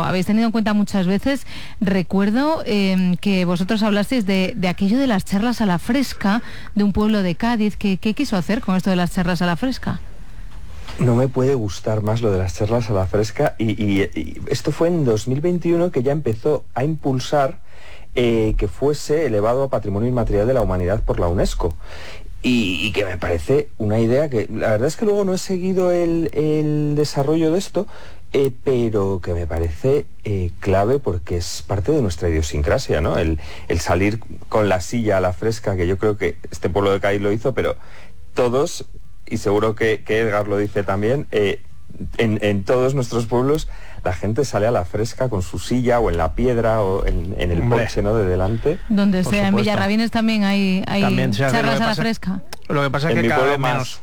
habéis tenido en cuenta muchas veces. Recuerdo que vosotros hablasteis de aquello de las charlas a la fresca de un pueblo de Cádiz. ¿Qué quiso hacer con esto de las charlas a la fresca? No me puede gustar más lo de las charlas a la fresca y esto fue en 2021 que ya empezó a impulsar que fuese elevado a Patrimonio Inmaterial de la Humanidad por la UNESCO. Y que me parece una idea que, la verdad es que luego no he seguido el desarrollo de esto, pero que me parece clave porque es parte de nuestra idiosincrasia, ¿no? El salir con la silla a la fresca, que yo creo que este pueblo de Cádiz lo hizo, pero todos, y seguro que Edgar lo dice también, en todos nuestros pueblos la gente sale a la fresca con su silla o en la piedra o en el porche, ¿no?, de delante. Donde sea, en Villarrabines también hay charlas a la fresca. Lo que pasa es que cada vez menos.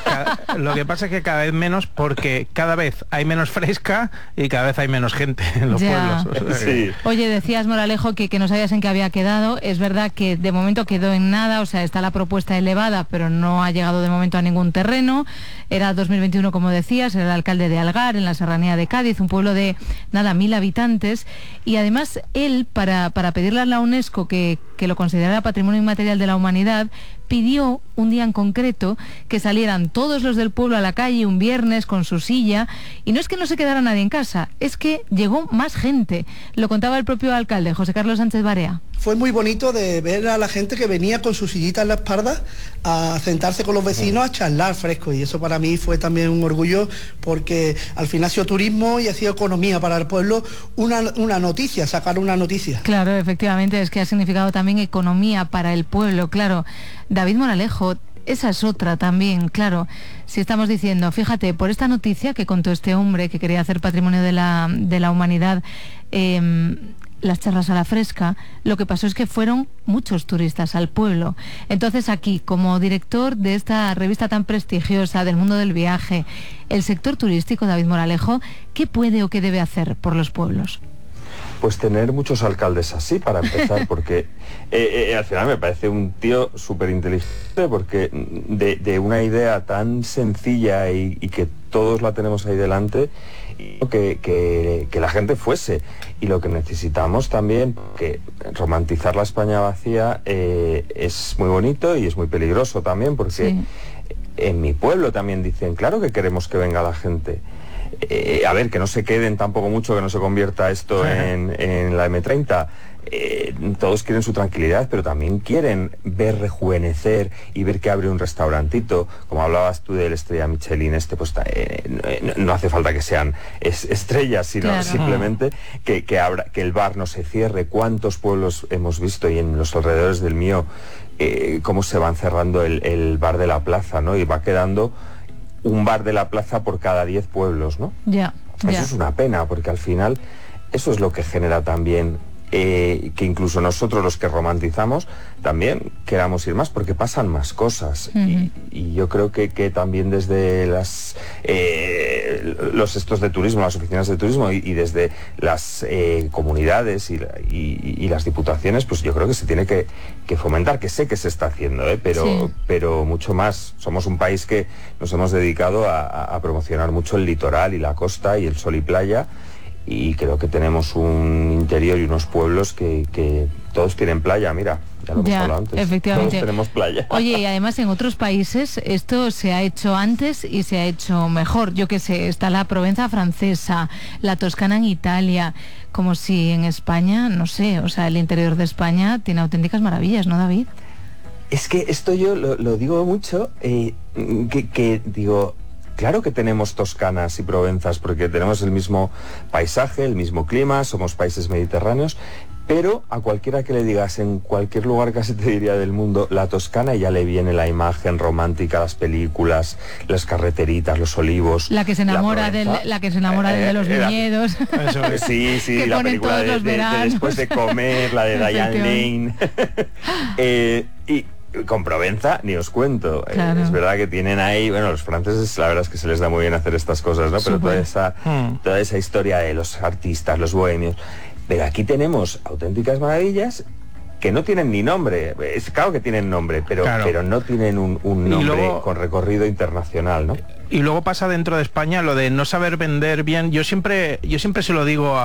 Lo que pasa es que cada vez menos porque cada vez hay menos fresca y cada vez hay menos gente en los pueblos. Sí. Oye, decías, Moralejo, que no sabías en qué había quedado. Es verdad que de momento quedó en nada, o sea, está la propuesta elevada, pero no ha llegado de momento a ningún terreno. Era 2021, como decías, era el alcalde de Algar, en la serranía de Cádiz, un pueblo de, 1.000 habitantes. Y además, él, para pedirle a la UNESCO que lo considerara Patrimonio Inmaterial de la Humanidad, pidió un día en concreto que salieran todos los del pueblo a la calle un viernes con su silla, y no es que no se quedara nadie en casa, es que llegó más gente. Lo contaba el propio alcalde, José Carlos Sánchez Barea. Fue muy bonito de ver a la gente que venía con su sillita en la espalda a sentarse con los vecinos a charlar fresco, y eso para mí fue también un orgullo porque al final ha sido turismo y ha sido economía para el pueblo, una noticia, sacar una noticia. Claro, efectivamente, es que ha significado también economía para el pueblo, claro. David Moralejo, esa es otra también, claro. Si estamos diciendo, fíjate, por esta noticia que contó este hombre que quería hacer Patrimonio de la Humanidad, las charlas a la fresca, lo que pasó es que fueron muchos turistas al pueblo. Entonces aquí, como director de esta revista tan prestigiosa del mundo del viaje, el sector turístico, David Moralejo, ¿qué puede o qué debe hacer por los pueblos? Pues tener muchos alcaldes así, para empezar, porque al final me parece un tío súper inteligente, porque de una idea tan sencilla y que todos la tenemos ahí delante, que la gente fuese. Y lo que necesitamos también, que romantizar la España vacía es muy bonito y es muy peligroso también, porque sí. En mi pueblo también dicen, claro que queremos que venga la gente. A ver, que no se queden tampoco mucho, que no se convierta esto en la M30. Todos quieren su tranquilidad, pero también quieren ver rejuvenecer y ver que abre un restaurantito. Como hablabas tú del Estrella Michelin, pues no hace falta que sean estrellas, sino simplemente que el bar no se cierre. ¿Cuántos pueblos hemos visto, y en los alrededores del mío, cómo se van cerrando el bar de la plaza, ¿no? Y va quedando un bar de la plaza por cada 10 pueblos, ¿no? Eso es una pena, porque al final eso es lo que genera también que incluso nosotros, los que romantizamos, también queramos ir más, porque pasan más cosas. Y yo creo que también desde los estos de turismo, las oficinas de turismo y desde las comunidades y las diputaciones, pues yo creo que se tiene que fomentar, que sé que se está haciendo, pero mucho más. Somos un país que nos hemos dedicado a promocionar mucho el litoral y la costa y el sol y playa, y creo que tenemos un interior y unos pueblos que todos tienen playa. Mira, ya lo hemos hablado antes. Efectivamente. Todos tenemos playa. Oye, y además en otros países esto se ha hecho antes y se ha hecho mejor. Yo qué sé, está la Provenza francesa, la Toscana en Italia, como si en España, no sé, o sea, el interior de España tiene auténticas maravillas, ¿no, David? Es que esto yo lo digo mucho, que digo... Claro que tenemos Toscanas y Provenzas, porque tenemos el mismo paisaje, el mismo clima, somos países mediterráneos, pero a cualquiera que le digas en cualquier lugar, casi te diría del mundo, la Toscana, y ya le viene la imagen romántica, las películas, las carreteritas, los olivos. La que se enamora de los viñedos. Sí, la película de después de comer, la de Diane Lane. Y con Provenza ni os cuento. Claro. Es verdad que tienen ahí, bueno, los franceses la verdad es que se les da muy bien hacer estas cosas, ¿no? Pero toda esa historia de los artistas, los bohemios. Pero aquí tenemos auténticas maravillas que no tienen ni nombre. Es claro que tienen nombre, pero no tienen un nombre luego, con recorrido internacional, ¿no? Y luego pasa dentro de España lo de no saber vender bien. Yo siempre se lo digo